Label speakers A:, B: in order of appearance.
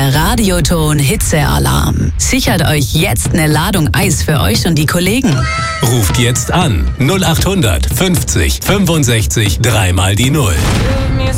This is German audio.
A: Der Radioton Hitzealarm. Sichert euch jetzt eine Ladung Eis für euch und die Kollegen.
B: Ruft jetzt an 0800 50 65 3 mal die 0.